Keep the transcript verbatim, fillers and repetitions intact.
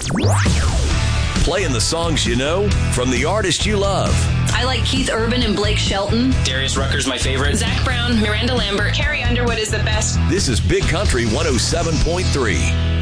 Playing the songs you know from the artists you love. I like Keith Urban and Blake Shelton. Darius Rucker's my favorite. Zach Brown, Miranda Lambert. Carrie Underwood is the best. This is Big Country one oh seven point three.